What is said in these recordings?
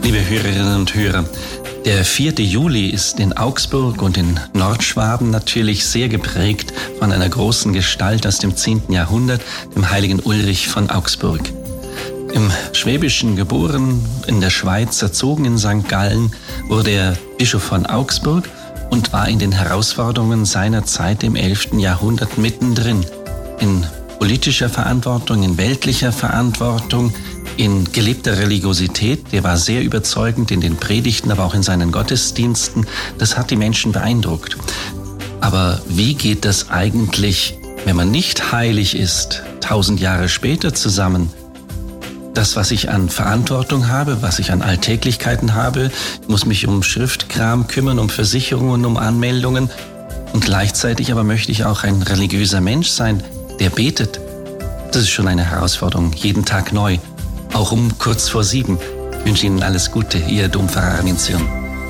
Liebe Hörerinnen und Hörer, der 4. Juli ist in Augsburg und in Nordschwaben natürlich sehr geprägt von einer großen Gestalt aus dem 10. Jahrhundert, dem heiligen Ulrich von Augsburg. Im Schwäbischen geboren, in der Schweiz erzogen in St. Gallen, wurde er Bischof von Augsburg und war in den Herausforderungen seiner Zeit im 11. Jahrhundert mittendrin. In politischer Verantwortung, in weltlicher Verantwortung, in gelebter Religiosität. Der war sehr überzeugend in den Predigten, aber auch in seinen Gottesdiensten. Das hat die Menschen beeindruckt. Aber wie geht das eigentlich, wenn man nicht heilig ist, 1000 Jahre später zusammen? Das, was ich an Verantwortung habe, was ich an Alltäglichkeiten habe, ich muss mich um Schriftkram kümmern, um Versicherungen, um Anmeldungen. Und gleichzeitig aber möchte ich auch ein religiöser Mensch sein, der betet. Das ist schon eine Herausforderung, jeden Tag neu. Auch um kurz vor 7. Ich wünsche Ihnen alles Gute, Ihr Dompfarrer Armin Zürn.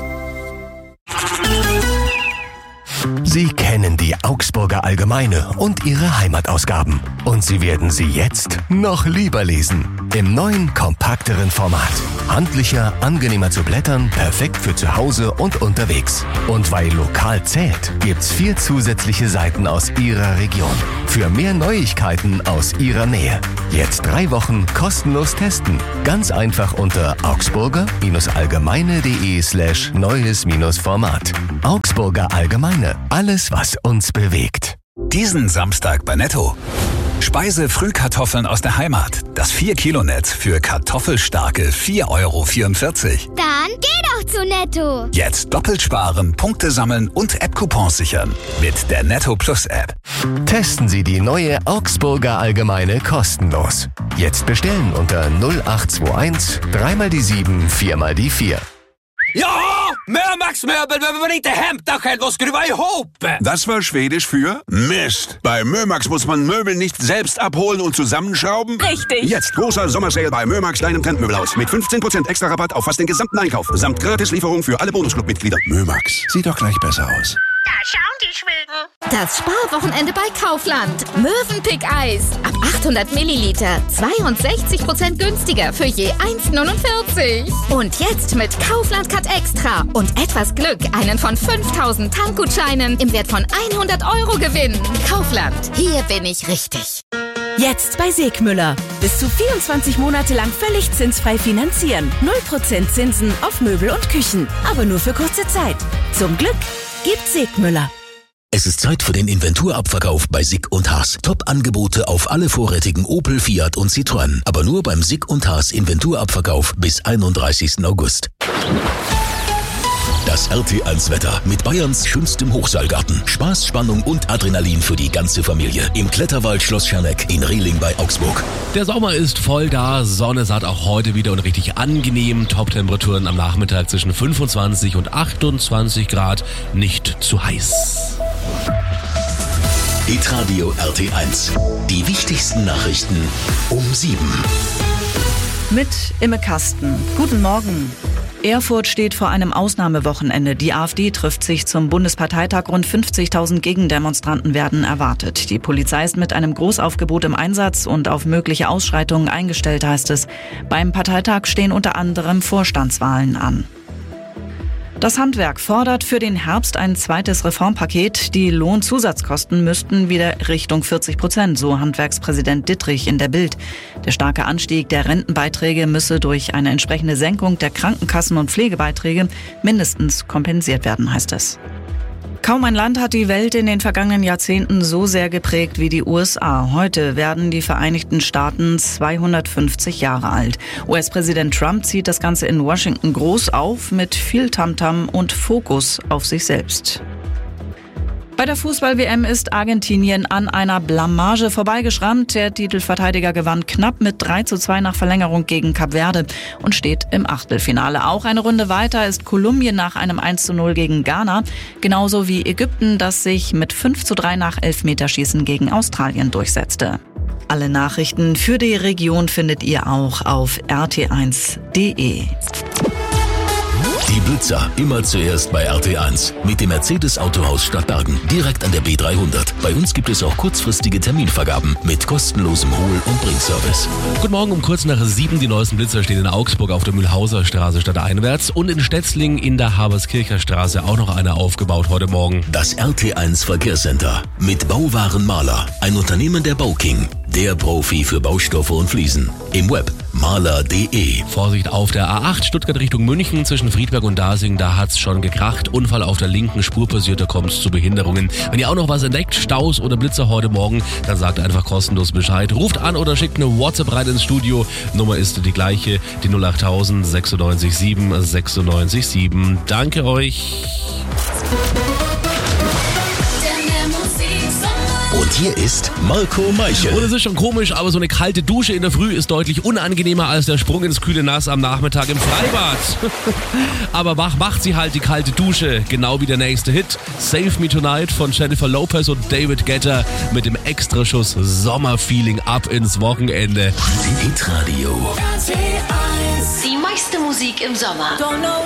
Sie kennen die Augsburger Allgemeine und ihre Heimatausgaben. Und Sie werden sie jetzt noch lieber lesen. Im neuen, kompakteren Format. Handlicher, angenehmer zu blättern, perfekt für zu Hause und unterwegs. Und weil lokal zählt, gibt's 4 zusätzliche Seiten aus Ihrer Region. Für mehr Neuigkeiten aus Ihrer Nähe. Jetzt 3 Wochen kostenlos testen. Ganz einfach unter augsburger-allgemeine.de/neues-format. Augsburger Allgemeine. Alles, was uns bewegt. Diesen Samstag bei Netto. Speise-Frühkartoffeln aus der Heimat. Das 4-Kilo-Netz für kartoffelstarke 4,44 €. Dann geh doch zu Netto. Jetzt doppelt sparen, Punkte sammeln und App-Coupons sichern. Mit der Netto Plus App. Testen Sie die neue Augsburger Allgemeine kostenlos. Jetzt bestellen unter 0821 3x7 4x4. Ja, Mömax-Möbel, wenn man inte hämtar själv och skruva ihop. Das war Schwedisch für Mist. Bei Mömax muss man Möbel nicht selbst abholen und zusammenschrauben. Richtig. Jetzt großer Sommersale bei Mömax, deinem Trendmöbelhaus. Mit 15% extra Rabatt auf fast den gesamten Einkauf. Samt Gratislieferung für alle Bonusclub-Mitglieder. Mömax, sieht doch gleich besser aus. Da schauen die Schweden. Das Sparwochenende bei Kaufland. Mövenpick-Eis. Ab 800 Milliliter. 62% günstiger für je 1,49. Und jetzt mit Kaufland Cut Extra und etwas Glück einen von 5000 Tankgutscheinen im Wert von 100 € gewinnen. Kaufland. Hier bin ich richtig. Jetzt bei Segmüller. Bis zu 24 Monate lang völlig zinsfrei finanzieren. 0% Zinsen auf Möbel und Küchen. Aber nur für kurze Zeit. Zum Glück gibt Segmüller. Es ist Zeit für den Inventurabverkauf bei Sick & Haas. Top-Angebote auf alle vorrätigen Opel, Fiat und Citroën. Aber nur beim Sick & Haas Inventurabverkauf bis 31. August. Das RT1-Wetter mit Bayerns schönstem Hochseilgarten. Spaß, Spannung und Adrenalin für die ganze Familie. Im Kletterwald Schloss Scherneck in Rehling bei Augsburg. Der Sommer ist voll da. Sonne satt auch heute wieder und richtig angenehm. Top-Temperaturen am Nachmittag zwischen 25 und 28 Grad. Nicht zu heiß. Hitradio RT1. Die wichtigsten Nachrichten um 7. Mit Imme Kasten. Guten Morgen. Erfurt steht vor einem Ausnahmewochenende. Die AfD trifft sich zum Bundesparteitag. Rund 50.000 Gegendemonstranten werden erwartet. Die Polizei ist mit einem Großaufgebot im Einsatz und auf mögliche Ausschreitungen eingestellt, heißt es. Beim Parteitag stehen unter anderem Vorstandswahlen an. Das Handwerk fordert für den Herbst ein zweites Reformpaket. Die Lohnzusatzkosten müssten wieder Richtung 40%, so Handwerkspräsident Dittrich in der Bild. Der starke Anstieg der Rentenbeiträge müsse durch eine entsprechende Senkung der Krankenkassen- und Pflegebeiträge mindestens kompensiert werden, heißt es. Kaum ein Land hat die Welt in den vergangenen Jahrzehnten so sehr geprägt wie die USA. Heute werden die Vereinigten Staaten 250 Jahre alt. US-Präsident Trump zieht das Ganze in Washington groß auf, mit viel Tamtam und Fokus auf sich selbst. Bei der Fußball-WM ist Argentinien an einer Blamage vorbeigeschrammt. Der Titelverteidiger gewann knapp mit 3:2 nach Verlängerung gegen Kap Verde und steht im Achtelfinale. Auch eine Runde weiter ist Kolumbien nach einem 1:0 gegen Ghana, genauso wie Ägypten, das sich mit 5:3 nach Elfmeterschießen gegen Australien durchsetzte. Alle Nachrichten für die Region findet ihr auch auf rt1.de. Die Blitzer, immer zuerst bei RT1. Mit dem Mercedes Autohaus Stadtbergen, direkt an der B300. Bei uns gibt es auch kurzfristige Terminvergaben mit kostenlosem Hol- und Bringservice. Guten Morgen, um kurz nach 7. Die neuesten Blitzer stehen in Augsburg auf der Mühlhauser Straße stadteinwärts und in Stetzling in der Haberskircher Straße auch noch einer aufgebaut heute Morgen. Das RT1 Verkehrscenter mit Bauwaren Maler, ein Unternehmen der Bauking. Der Profi für Baustoffe und Fliesen. Im Web maler.de. Vorsicht auf der A8 Stuttgart Richtung München zwischen Friedberg und Dasing, da hat's schon gekracht. Unfall auf der linken Spur passiert, da kommt's zu Behinderungen. Wenn ihr auch noch was entdeckt, Staus oder Blitzer heute Morgen, dann sagt einfach kostenlos Bescheid. Ruft an oder schickt eine WhatsApp rein ins Studio. Nummer ist die gleiche, die 08000 96 7 96 7. Danke euch. Und hier ist Marco Meichel. Und es ist schon komisch, aber so eine kalte Dusche in der Früh ist deutlich unangenehmer als der Sprung ins kühle Nass am Nachmittag im Freibad. Aber wach macht sie halt die kalte Dusche, genau wie der nächste Hit. Save Me Tonight von Jennifer Lopez und David Guetta mit dem Extraschuss Sommerfeeling ab ins Wochenende. Hitradio. Die meiste Musik im Sommer.